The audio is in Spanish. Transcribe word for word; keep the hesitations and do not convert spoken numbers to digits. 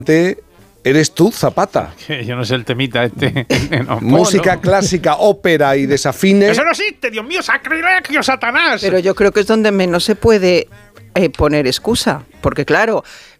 eres tú, Zapata. Que yo no sé el temita este. No, Música no. clásica, ópera y desafines. ¡Eso no existe! ¡Dios mío, sacrilegio, Satanás! Pero yo creo que es donde menos se puede eh, poner excusa. Porque claro,